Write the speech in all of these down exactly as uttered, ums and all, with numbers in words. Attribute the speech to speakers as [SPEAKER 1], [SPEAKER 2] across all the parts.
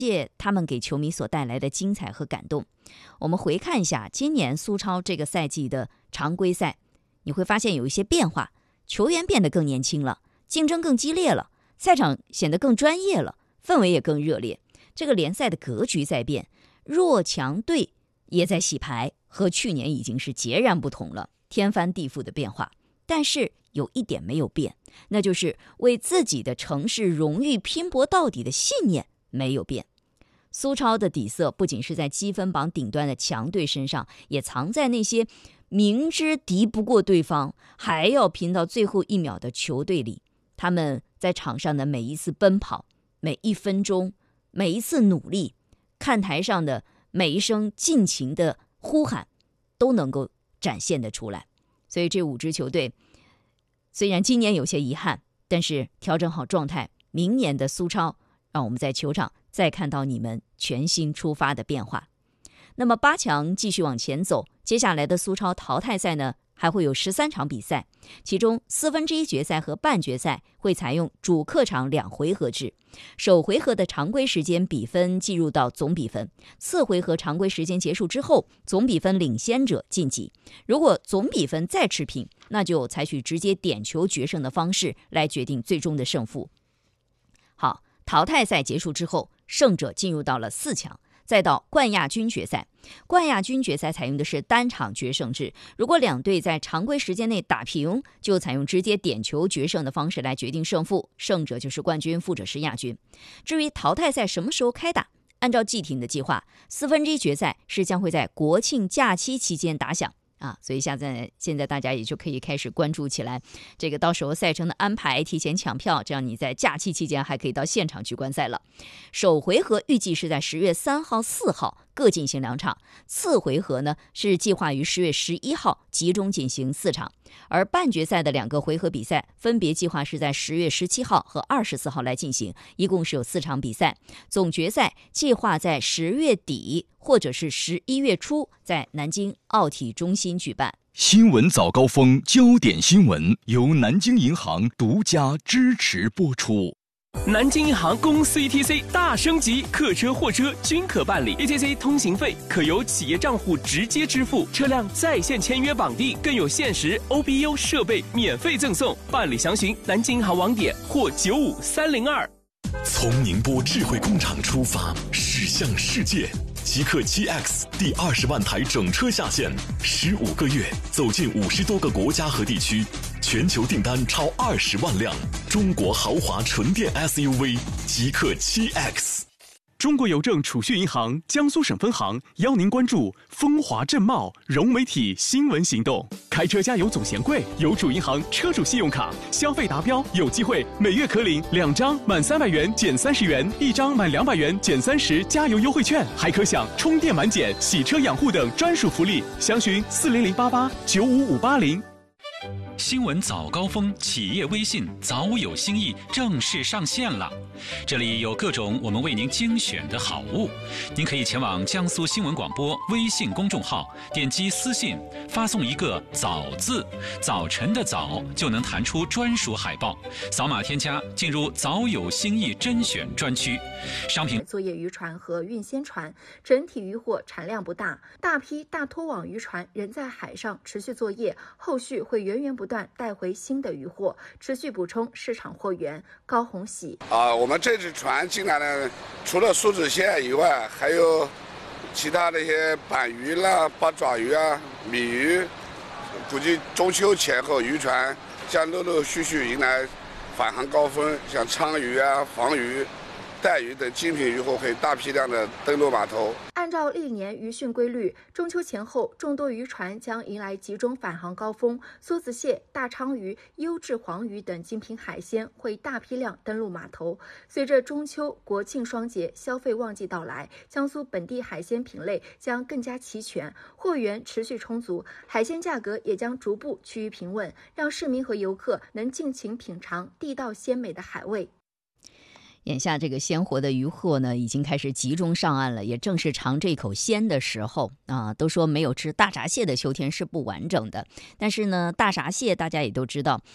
[SPEAKER 1] 谢他们给球迷所带来的精彩和感动。我们回看一下今年苏超这个赛季的常规赛，你会发现有一些变化，球员变得更年轻了，竞争更激烈了，赛场显得更专业了，氛围也更热烈。这个联赛的格局在变，弱强队也在洗牌，和去年已经是截然不同了，天翻地覆的变化。但是有一点没有变，那就是为自己的城市荣誉拼搏到底的信念没有变。苏超的底色不仅是在积分榜顶端的强队身上，也藏在那些明知敌不过对方还要拼到最后一秒的球队里。他们在场上的每一次奔跑，每一分钟，每一次努力，看台上的每一声尽情的呼喊，都能够展现得出来。所以这五支球队虽然今年有些遗憾，但是调整好状态，明年的苏超让我们在球场再看到你们全新出发的变化。那么八强继续往前走，接下来的苏超淘汰赛呢，还会有十三场比赛，其中四分之一决赛和半决赛会采用主客场两回合制。首回合的常规时间比分计入到总比分，次回合常规时间结束之后，总比分领先者晋级。如果总比分再持平，那就采取直接点球决胜的方式来决定最终的胜负。好，淘汰赛结束之后，胜者进入到了四强，再到冠亚军决赛。冠亚军决赛采用的是单场决胜制，如果两队在常规时间内打平，就采用直接点球决胜的方式来决定胜负，胜者就是冠军，负者是亚军。至于淘汰赛什么时候开打，按照季婷的计划，四分之一决赛是将会在国庆假期期间打响啊，所以现在现在大家也就可以开始关注起来，这个到时候赛程的安排，提前抢票，这样你在假期期间还可以到现场去观赛了。首回合预计是在十月三号、四号各进行两场，次回合呢是计划于十月十一号集中进行四场，而半决赛的两个回合比赛分别计划是在十月十七号和二十四号来进行，一共是有四场比赛。总决赛计划在十月底或者是十一月初在南京奥体中心举办。
[SPEAKER 2] 新闻早高峰，焦点新闻由南京银行独家支持播出。
[SPEAKER 3] 南京银行公司 E T C 大升级，客车、货车均可办理 E T C 通行费，可由企业账户直接支付，车辆在线签约绑定，更有限时 O B U 设备免费赠送。办理详询南京银行网点或九五三零二。
[SPEAKER 4] 从宁波智慧工厂出发，驶向世界。极氪 七 X 第二十万台整车下线，十五个月走进五十多个国家和地区，全球订单超二十万辆，中国豪华纯电 S U V 极氪 七 X。
[SPEAKER 3] 中国邮政储蓄银行江苏省分行邀您关注风华正茂融媒体新闻行动。开车加油总嫌贵，邮储银行车主信用卡消费达标有机会每月可领两张满三百元减三十元，一张满两百元减三十加油优惠券，还可享充电满减、洗车养护等专属福利。详询四零零八八九五五八零。
[SPEAKER 5] 新闻早高峰企业微信早有新意正式上线了，这里有各种我们为您精选的好物，您可以前往江苏新闻广播微信公众号，点击私信发送一个早字，早晨的早就能弹出专属海报，扫码添加进入早有新意甄选专区。商品
[SPEAKER 6] 作业渔船和运鲜船整体渔获产量不大，大批大拖网渔船仍在海上持续作业，后续会源源不断带回新的渔获，持续补充市场货源。高红喜
[SPEAKER 7] 啊，我们这只船进来呢，除了苏子蟹以外，还有其他的一些板鱼啦、八爪鱼啊、米鱼。估计中秋前后，渔船将陆陆续续迎来返航高峰，像鲳鱼啊、黄鱼、带鱼等精品渔获会大批量的登陆码头。
[SPEAKER 6] 按照历年渔汛规律，中秋前后众多渔船将迎来集中返航高峰，梭子蟹、大鲳鱼、优质黄鱼等精品海鲜会大批量登陆码头。随着中秋、国庆双节消费旺季到来，江苏本地海鲜品类将更加齐全，货源持续充足，海鲜价格也将逐步趋于平稳，让市民和游客能尽情品尝地道鲜美的海味。
[SPEAKER 1] 眼下这个鲜活的渔获呢，已经开始集中上岸了，也正是尝这口鲜的时候啊。都说没有吃大闸蟹的秋天是不完整的，但是呢，大闸蟹大家也都知道，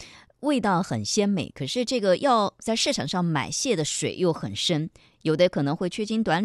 [SPEAKER 1] 味道很鲜美，可是这个要在市场上买蟹的水又很深，有的可能会缺斤短两。